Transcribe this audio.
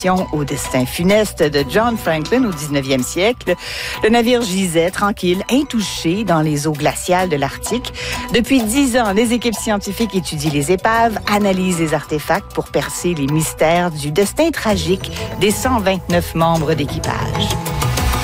au destin funeste de John Franklin au 19e siècle. Le navire gisait tranquille, intouché dans les eaux glaciales de l'Arctique. Depuis 10 ans, les équipes scientifiques étudient les épaves, analysent les artefacts pour percer les mystères du destin tragique des 129 membres d'équipage.